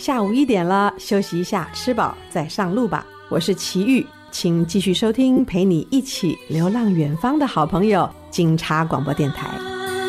下午1点了，休息一下，吃饱再上路吧。我是齐豫，请继续收听陪你一起流浪远方的好朋友警察广播电台。